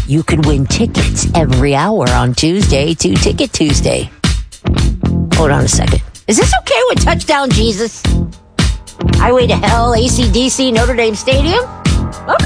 you could win tickets every hour on Tuesday to Ticket Tuesday. Hold on a second. Is this okay with Touchdown Jesus? Highway to Hell, AC/DC, Notre Dame Stadium? Okay.